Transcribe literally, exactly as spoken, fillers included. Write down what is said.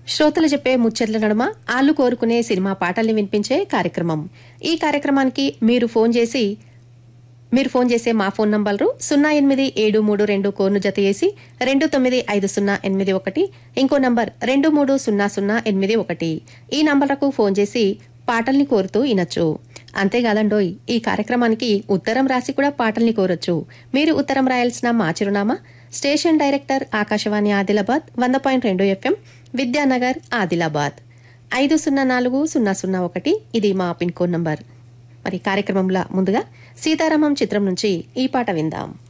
శ్రోతలు చెప్పే ముచ్చట్ల నడుమ ఆళ్లు కోరుకునే సినిమా పాటల్ని వినిపించే కార్యక్రమం. ఈ కార్యక్రమానికి మీరు ఫోన్ చేసి మీరు ఫోన్ చేసే మా ఫోన్ నంబర్లు సున్నా ఎనిమిది ఏడు మూడు రెండు కోర్ను జత చేసి రెండు తొమ్మిది ఐదు సున్నా ఎనిమిది ఒకటి, ఇంకో నంబర్ రెండు మూడు సున్నా సున్నా ఎనిమిది ఒకటి. ఈ నంబర్లకు ఫోన్ చేసి పాటల్ని కోరుతూ వినొచ్చు. అంతేకాదండోయ్, ఈ కార్యక్రమానికి ఉత్తరం రాసి కూడా పాటల్ని కోరొచ్చు. మీరు ఉత్తరం రాయాల్సిన మా చిరునామా స్టేషన్ డైరెక్టర్ ఆకాశవాణి ఆదిలాబాద్ వంద పాయింట్ రెండు ఎఫ్ఎం విద్యానగర్ ఆదిలాబాద్ ఐదు సున్నా నాలుగు సున్నా సున్నా ఒకటి. ఇది మా పిన్ కోడ్ నంబర్. మరి కార్యక్రమంలో ముందుగా సీతారామం చిత్రం నుంచి ఈ పాట విందాం.